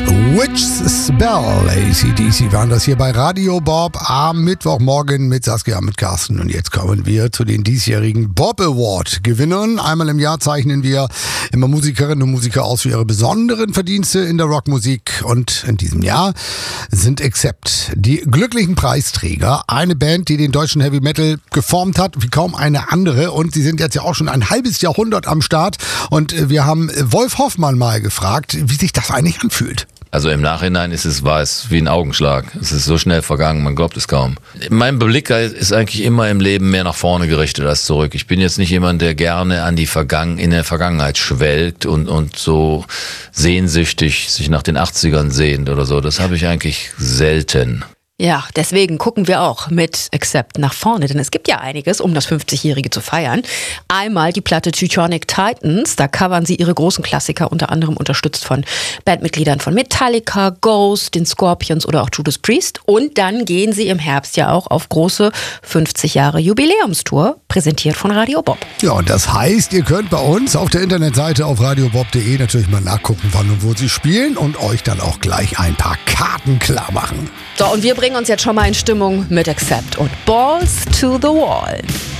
Witch's Bell, AC/DC waren das hier bei Radio Bob am Mittwochmorgen mit Saskia, mit Carsten. Und jetzt kommen wir zu den diesjährigen Bob Award Gewinnern. Einmal im Jahr zeichnen wir immer Musikerinnen und Musiker aus für ihre besonderen Verdienste in der Rockmusik. Und in diesem Jahr sind Accept die glücklichen Preisträger. Eine Band, die den deutschen Heavy Metal geformt hat, wie kaum eine andere. Und sie sind jetzt ja auch schon ein halbes Jahrhundert am Start. Und wir haben Wolf Hoffmann mal gefragt, wie sich das eigentlich anfühlt. Also im Nachhinein war es wie ein Augenschlag. Es ist so schnell vergangen, man glaubt es kaum. Mein Blick ist eigentlich immer im Leben mehr nach vorne gerichtet als zurück. Ich bin jetzt nicht jemand, der gerne in der Vergangenheit schwelgt und so sehnsüchtig sich nach den 80ern sehnt oder so. Das habe ich eigentlich selten. Ja, deswegen gucken wir auch mit Accept nach vorne, denn es gibt ja einiges, um das 50-Jährige zu feiern. Einmal die Platte Teutonic Titans, da covern sie ihre großen Klassiker, unter anderem unterstützt von Bandmitgliedern von Metallica, Ghost, den Scorpions oder auch Judas Priest. Und dann gehen sie im Herbst ja auch auf große 50 Jahre Jubiläumstour, präsentiert von Radio Bob. Ja, und das heißt, ihr könnt bei uns auf der Internetseite auf radiobob.de natürlich mal nachgucken, wann und wo sie spielen und euch dann auch gleich ein paar Karten klar machen. So, und wir bringen uns jetzt schon mal in Stimmung mit Accept und Balls to the Wall.